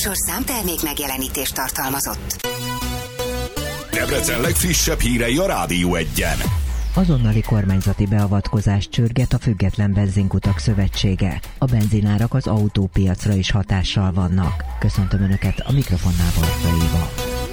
műsor számtermék megjelenítést tartalmazott. Debrecen legfrissebb hírei a Rádió 1-en. Azonnali kormányzati beavatkozást sürget a Független Benzinkutak Szövetsége. A benzinárak az autópiacra is hatással vannak. Köszöntöm Önöket, a mikrofonnál Barca Éva.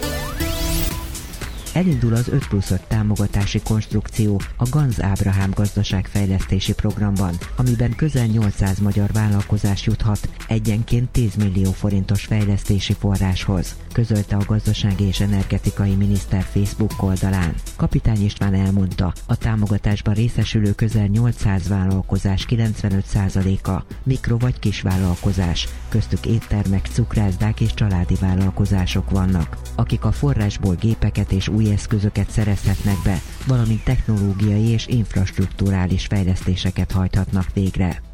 Elindul az 5+5 támogatási konstrukció a Ganz Ábrahám gazdaságfejlesztési programban, amiben közel 800 magyar vállalkozás juthat egyenként 10 millió forintos fejlesztési forráshoz, közölte a gazdasági és energetikai miniszter Facebook oldalán. Kapitány István elmondta, a támogatásban részesülő közel 800 vállalkozás 95%-a mikro- vagy kisvállalkozás, köztük éttermek, cukrászdák és családi vállalkozások vannak, akik a forrásból gépeket és új eszközöket szerezhetnek be, valamint technológiai és infrastrukturális fejlesztéseket hajthatnak végre.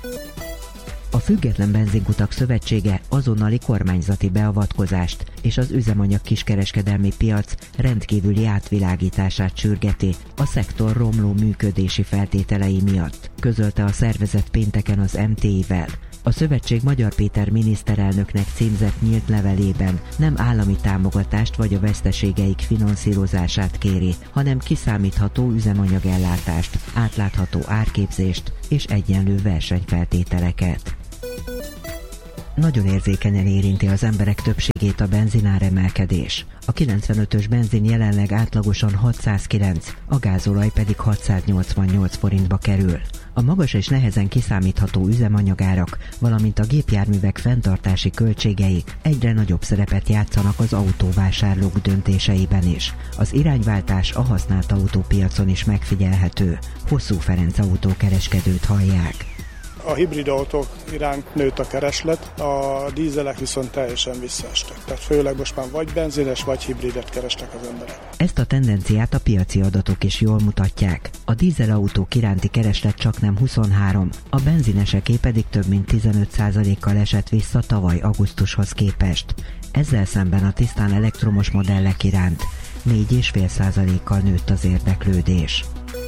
A Független Benzinkutak Szövetsége azonnali kormányzati beavatkozást és az üzemanyag kiskereskedelmi piac rendkívüli átvilágítását sürgeti a szektor romló működési feltételei miatt, közölte a szervezet pénteken az MTI-vel. A szövetség Magyar Péter miniszterelnöknek címzett nyílt levelében nem állami támogatást vagy a veszteségeik finanszírozását kéri, hanem kiszámítható üzemanyagellátást, átlátható árképzést és egyenlő versenyfeltételeket. Nagyon érzékenyen érinti az emberek többségét a benzináremelkedés. A 95-ös benzin jelenleg átlagosan 609, a gázolaj pedig 688 forintba kerül. A magas és nehezen kiszámítható üzemanyagárak, valamint a gépjárművek fenntartási költségei egyre nagyobb szerepet játszanak az autóvásárlók döntéseiben is. Az irányváltás a használt autópiacon is megfigyelhető. Hosszú Ferenc autókereskedőt hallják. A hibrid autók iránt nőtt a kereslet, a dízelek viszont teljesen visszaestek. Tehát főleg most már vagy benzines, vagy hibridet kerestek az emberek. Ezt a tendenciát a piaci adatok is jól mutatják. A dízelautók iránti kereslet csaknem 23, a benzineseké pedig több mint 15%-kal esett vissza tavaly augusztushoz képest. Ezzel szemben a tisztán elektromos modellek iránt 4,5%-kal nőtt az érdeklődés.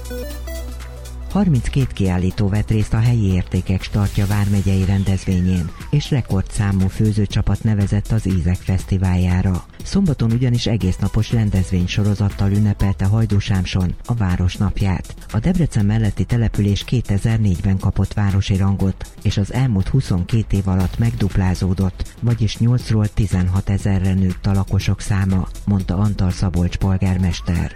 32 kiállító vett részt a helyi értékek startja vármegyei rendezvényén, és rekordszámú főzőcsapat nevezett az Ízek Fesztiváljára. Szombaton ugyanis egésznapos rendezvénysorozattal ünnepelte Hajdúsámson a város napját. A Debrecen melletti település 2004-ben kapott városi rangot, és az elmúlt 22 év alatt megduplázódott, vagyis 8-ról 16 000-re nőtt a lakosok száma, mondta Antal Szabolcs polgármester.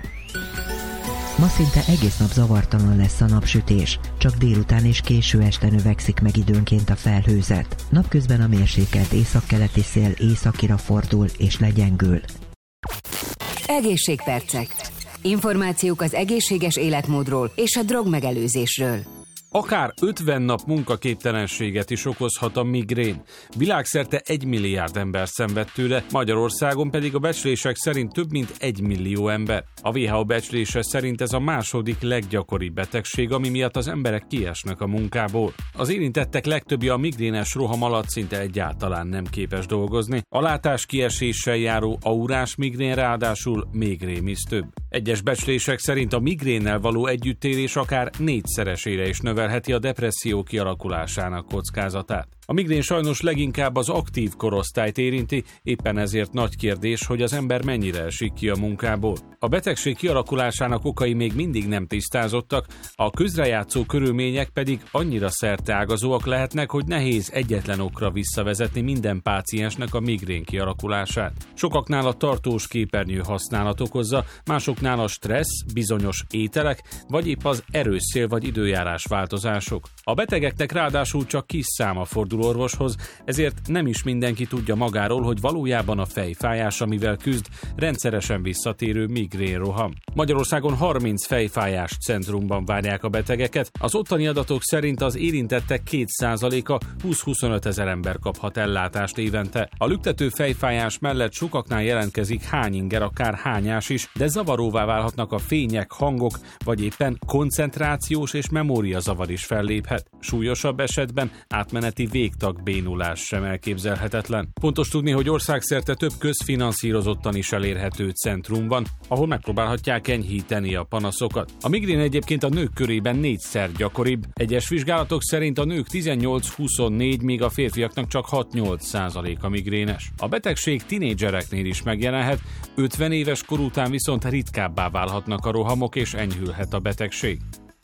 Ma szinte egész nap zavartalan lesz a napsütés, csak délután és késő este növekszik meg időnként a felhőzet. Napközben a mérsékelt északkeleti szél északira fordul és legyengül. Egészségpercek. Információk az egészséges életmódról és a drogmegelőzésről. Akár 50 nap munkaképtelenséget is okozhat a migrén. Világszerte 1 milliárd ember szenved tőle, Magyarországon pedig a becslések szerint több mint 1 millió ember. A WHO becslése szerint ez a második leggyakoribb betegség, ami miatt az emberek kiesnek a munkából. Az érintettek legtöbbje a migrénes roham alatt szinte egyáltalán nem képes dolgozni. A látás kieséssel járó aurás migrén ráadásul még rémisztőbb. Egyes becslések szerint a migrénnel való együttélés akár 4-szeresére is növelheti a depresszió kialakulásának kockázatát. A migrén sajnos leginkább az aktív korosztályt érinti, éppen ezért nagy kérdés, hogy az ember mennyire esik ki a munkából. A betegség kialakulásának okai még mindig nem tisztázottak, a közrejátszó körülmények pedig annyira szerteágazóak lehetnek, hogy nehéz egyetlen okra visszavezetni minden páciensnek a migrén kialakulását. Sokaknál a tartós képernyő használat okozza, másoknál a stressz, bizonyos ételek, vagy épp az erős szél vagy időjárás változások. A betegeknek ráadásul csak kis száma fordul orvoshoz, ezért nem is mindenki tudja magáról, hogy valójában a fejfájás, amivel küzd, rendszeresen visszatérő migrénroham. Magyarországon 30 fejfájás centrumban várják a betegeket, az ottani adatok szerint az érintettek 2%-a 20-25 ezer ember kaphat ellátást évente. A lüktető fejfájás mellett sokaknál jelentkezik hányinger, akár hányás is, de zavaróvá válhatnak a fények, hangok, vagy éppen koncentrációs és memóriazavar is felléphet. Súlyosabb esetben átmeneti jégtagbénulás sem elképzelhetetlen. Fontos tudni, hogy országszerte több közfinanszírozottan is elérhető centrum van, ahol megpróbálhatják enyhíteni a panaszokat. A migrén egyébként a nők körében 4-szer gyakoribb. Egyes vizsgálatok szerint a nők 18-24, míg a férfiaknak csak 6-8% migrénes. A betegség tinédzsereknél is megjelenhet, 50 éves kor után viszont ritkábbá válhatnak a rohamok és enyhülhet a betegség.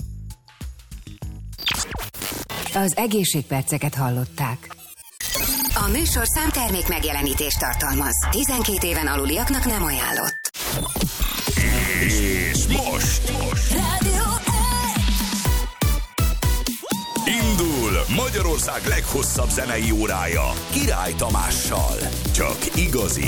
Az egészségperceket hallották. A műsorszám termék megjelenítést tartalmaz. 12 éven aluliaknak nem ajánlott. És most Rádió indul Magyarország leghosszabb zenei órája Király Tamással. Csak igazi